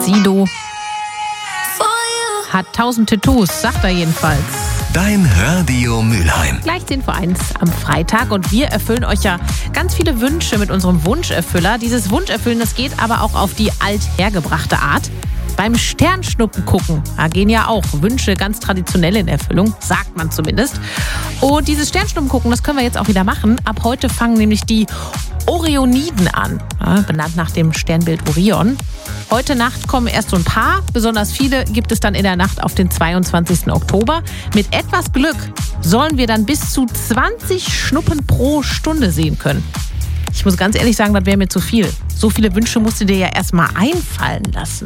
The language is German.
Sido. Hat 1000 Tattoos, sagt er jedenfalls. Dein Radio Mülheim. Gleich 10:01 am Freitag und wir erfüllen euch ja ganz viele Wünsche mit unserem Wunscherfüller. Dieses Wunscherfüllen, das geht aber auch auf die althergebrachte Art. Beim Sternschnuppen gucken, da gehen ja auch Wünsche ganz traditionell in Erfüllung, sagt man zumindest. Und dieses Sternschnuppen gucken, das können wir jetzt auch wieder machen. Ab heute fangen nämlich die Orioniden an, benannt nach dem Sternbild Orion. Heute Nacht kommen erst so ein paar, besonders viele gibt es dann in der Nacht auf den 22. Oktober. Mit etwas Glück sollen wir dann bis zu 20 Schnuppen pro Stunde sehen können. Ich muss ganz ehrlich sagen, das wäre mir zu viel. So viele Wünsche musst du dir ja erstmal einfallen lassen.